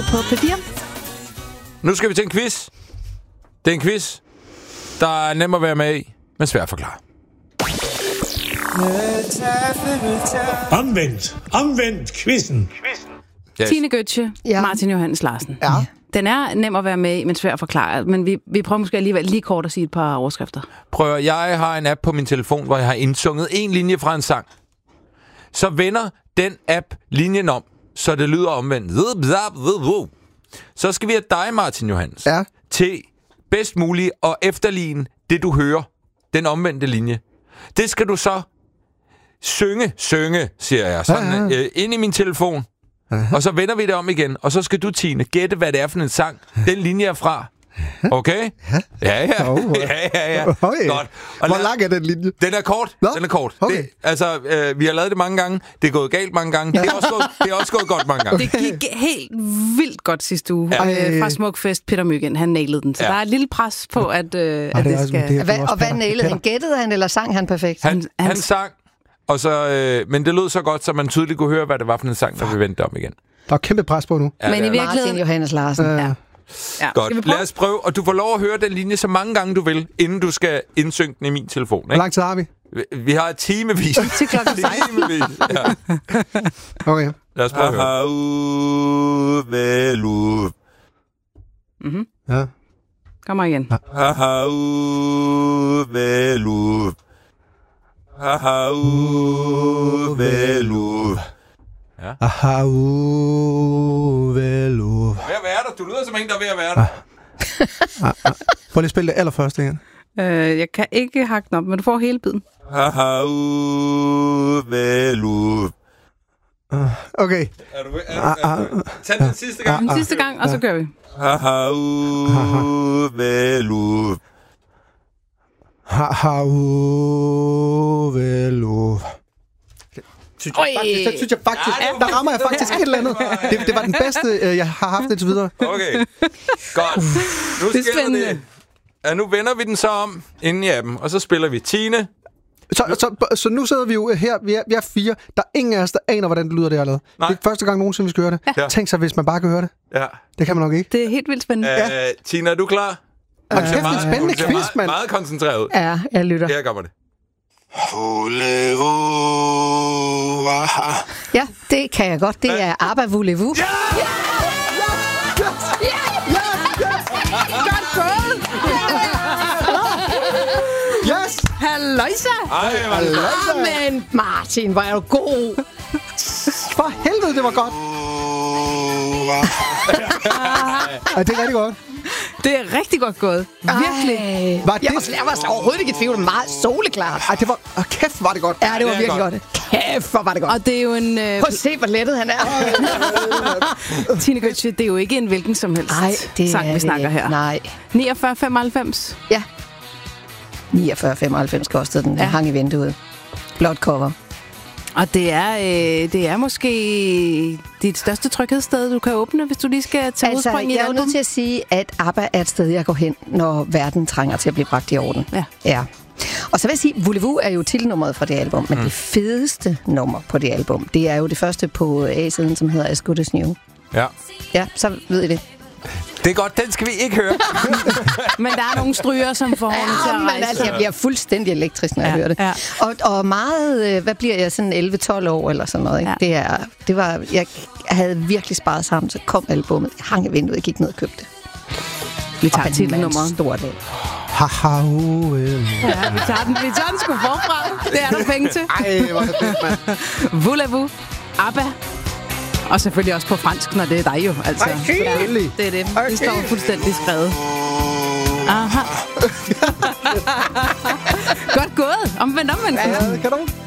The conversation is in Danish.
på P4. Nu skal vi til en quiz. Det er en quiz, der er nem at være med i, men svær at forklare. Omvendt quizzen. Yes. Tine Gøtzsche, Martin Johannes Larsen. Ja. Den er nem at være med i, men svær at forklare. Men vi prøver måske alligevel lige kort at sige et par overskrifter. Prøv at, jeg har en app på min telefon, hvor jeg har indsunget en linje fra en sang. Så vender den app linjen om, så det lyder omvendt. Så skal vi have dig, Martin Johannes, til bedst muligt at efterligne det, du hører. Den omvendte linje. Det skal du så synge, siger jeg, sådan, ind i min telefon. Og så vender vi det om igen. Og så skal du, Tine, gætte, hvad det er for en sang, den linje er fra. Okay? Ja. Godt. Og hvor lang er den linje? Den er kort. Nå? Den er kort. Okay. Vi har lavet det mange gange. Det er gået galt mange gange. Det er også gået godt mange gange. Det gik helt vildt godt sidste uge. Fra Smukfest, Peter Myggen, han nailede den. Så der er et lille pres på, at det skal... Og hvad nailede han? Gættede han, eller sang han perfekt? Han sang, og så, men det lød så godt, så man tydeligt kunne høre, hvad det var for en sang, der vi vendte om igen. Der er kæmpe pres på nu. Men i virkeligheden... Martin Johannes Larsen. Ja. Godt, lad os prøve, og du får lov at høre den linje så mange gange du vil, inden du skal indsynge den i min telefon. Ikke? Hvor lang tid har vi? Vi har timevis. Til klokken 16. Ja. Okay. Lad os prøve at høre. Mm-hmm. Ja. Kommer igen. Ja. Velu. Ved at være der. Du lyder som en, der er ved at være der. Prøv lige at spille det allerførste igen. Jeg kan ikke hakke den op, men du får hele biden. Okay. Er du tag den sidste gang. Den sidste gang, og så gør vi. Velu. Synes jeg faktisk, der rammer jeg faktisk et eller andet. Det var den bedste, jeg har haft indtil videre. Okay, godt. Nu Det er spændende. det. Ja, nu vender vi den så om inden i appen, og så spiller vi Tine. Så nu sidder vi jo her, vi er 4. Der er ingen af os, der aner, hvordan det lyder, det jeg har lavet. Det er første gang nogensinde, vi skal høre det. Ja. Tænk sig, hvis man bare kan høre det. Ja. Det kan man nok ikke. Det er helt vildt spændende. Tina, er du klar? Kæft, det er en spændende quiz, mand. Meget koncentreret. Ja, jeg lytter. Her kommer det. Ja, det kan jeg godt. Det er ABBA Voulez-vous. Godt gået! Yes! Halløjsa! Men Martin, hvor er du god! For helvede, det var godt! Ja, det er rigtig godt. Det er rigtig godt gået. Virkelig. Jeg var overhovedet ikke i tvivl. Meget soleklart. Ej, det var... kæft, var det godt. Ja, det var virkelig godt. Kæft, hvor var det godt. Og det er jo en... Prøv at se, hvor lettet han er. Tine Gøtzsche, det er jo ikke en hvilken som helst sang, vi snakker her. Nej. 49,95. Ja. 49,95 kostede den. Hang i vinduet. Blot cover. Og det er måske dit største tryghedssted, du kan åbne, hvis du lige skal tage udspring i jeg er nødt til at sige, at ABBA er et sted, jeg går hen, når verden trænger til at blive bragt i orden. Ja. Og så vil jeg sige, Voulez-vous er jo titelnummeret fra det album, men det fedeste nummer på det album, det er jo det første på A-siden, som hedder As Good As New. Ja. Ja, så ved I det. Det er godt, den skal vi ikke høre. Men der er nogle stryger, som får hånden til at rejse. Altså, jeg bliver fuldstændig elektrisk, når jeg hører det. Ja. Og meget, hvad bliver jeg, sådan 11-12 år eller sådan noget, ikke? Ja. Jeg havde virkelig sparet sammen, så kom albumet. Jeg hang i vinduet, jeg gik ned og købte det. Vi tager titelnummeret. Stor dag. Haha, vi tager den sgu forfra. Det er der penge til. Ej, hvor er det fedt, mand. Voulez-vous, ABBA. Og selvfølgelig også på fransk, når det er dig jo. Altså. Det er det. Det står fuldstændig skrevet. Aha. Godt gået. Omvendt. Ja, kan du?